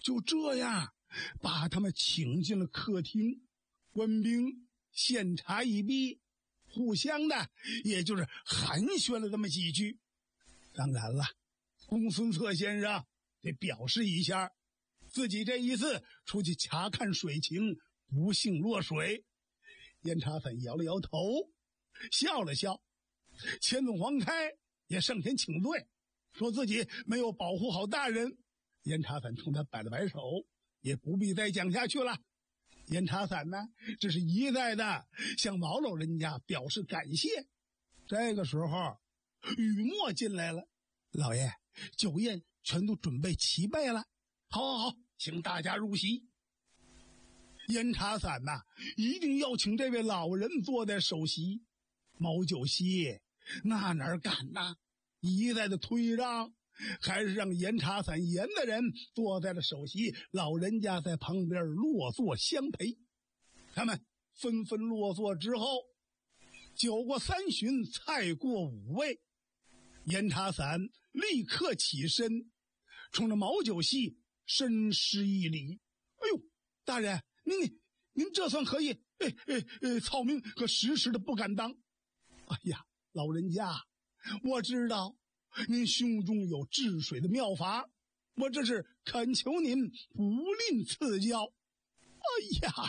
就这样把他们请进了客厅，官兵献茶一毕，互相的也就是寒暄了这么几句。当然了，公孙策先生得表示一下，自己这一次出去查看水情，不幸落水。严查反摇了摇头，笑了笑。千总黄开也上前请罪，说自己没有保护好大人。严查反冲他摆了摆手，也不必再讲下去了。严查散呢，只是一再的向毛老人家表示感谢。这个时候，雨墨进来了，老爷，酒宴全都准备齐备了。好，请大家入席。严查散呐，一定要请这位老人坐在首席。毛九溪那哪敢呐，一再的推让，还是让严查散严的人坐在了首席，老人家在旁边落座相陪。他们纷纷落座之后，酒过三巡，菜过五味，严查散立刻起身，冲着毛九溪深施一礼。哎呦，大人，您这算可以？草民可时时的不敢当。哎呀，老人家，我知道您胸中有治水的妙法，我这是恳求您不吝赐教。哎呀，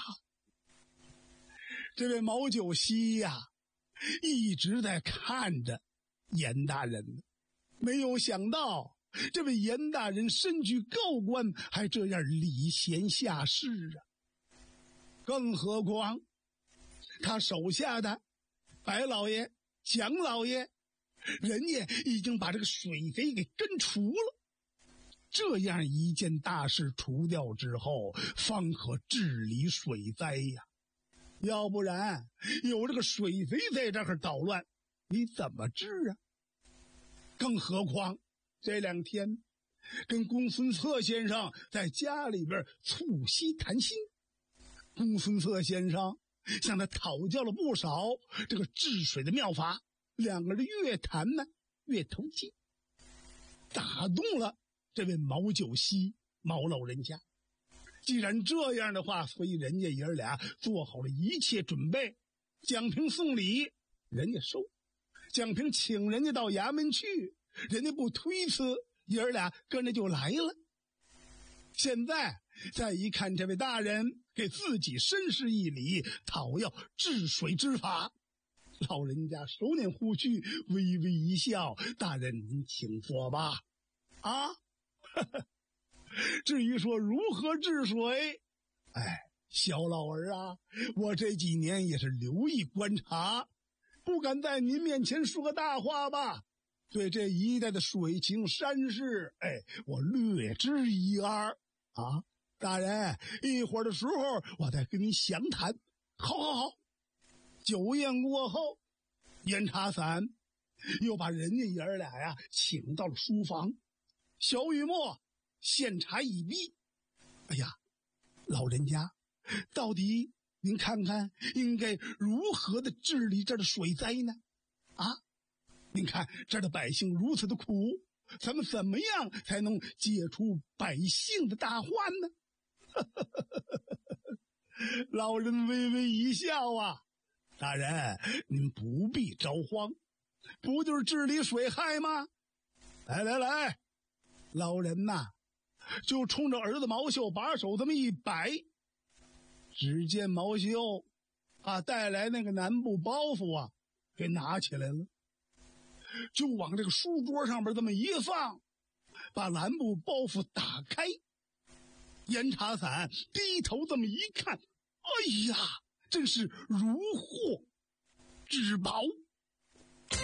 这位毛九溪呀，一直在看着严大人，没有想到这位严大人身居高官，还这样礼贤下士啊！更何况他手下的白老爷、蒋老爷，人家已经把这个水贼给根除了。这样一件大事除掉之后，方可治理水灾呀。要不然有这个水贼在这儿捣乱，你怎么治啊？更何况这2天跟公孙策先生在家里边促膝谈心，公孙策先生向他讨教了不少这个治水的妙法，两个人越谈呢越投机，打动了这位毛九溪毛老人家。既然这样的话，所以人家爷儿俩做好了一切准备。蒋平送礼，人家收；蒋平请人家到衙门去，人家不推辞，爷儿俩跟着就来了。现在再一看这位大人给自己深施一礼，讨要治水之法，老人家手捻胡须，微微一笑：“大人您请坐吧。”啊，至于说如何治水，小老儿啊，我这几年也是留意观察，不敢在您面前说个大话吧。对这一带的水情山势，我略知一二啊。大人，一会儿的时候我再跟您详谈。好。酒宴过后，严查散又把人家爷儿俩呀请到了书房。小雨墨献茶一毕。哎呀，老人家，到底您看看应该如何的治理这儿的水灾呢？啊，您看这儿的百姓如此的苦，咱们怎么样才能解除百姓的大患呢？老人微微一笑啊，大人您不必着慌，不就是治理水害吗？来，老人呐，就冲着儿子毛秀把手这么一摆，只见毛秀把带来那个南部包袱啊给拿起来了，就往这个书桌上边这么一放，把蓝布包袱打开。严查散低头这么一看，哎呀，真是如获至宝。